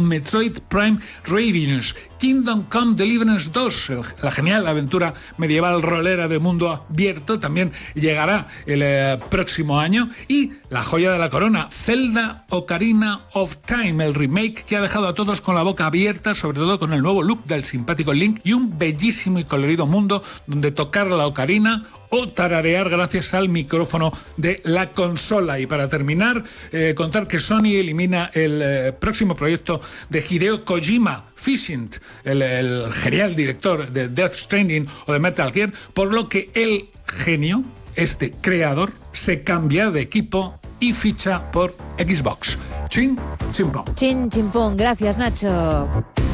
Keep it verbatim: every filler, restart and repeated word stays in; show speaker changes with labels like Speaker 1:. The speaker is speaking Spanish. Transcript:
Speaker 1: Metroid Prime Ravenous, Kingdom Come Deliverance dos, el, la genial aventura medieval rolera de mundo abierto, también llegará el eh, próximo año. Y la joya de la corona, Zelda Ocarina of Time, el remake que ha dejado a todos con la boca abierta, sobre todo con el nuevo look del simpático Link y un bellísimo y colorido mundo donde tocar la ocarina o tararear gracias al micrófono de la consola. Y para terminar, eh, contar que Sony elimina el eh, próximo proyecto de Hideo Kojima, Fishing, el, el genial director de Death Stranding o de Metal Gear, por lo que el genio, este creador, se cambia de equipo y ficha por Xbox. Chin, chimpón.
Speaker 2: Chin, chimpón. Gracias, Nacho.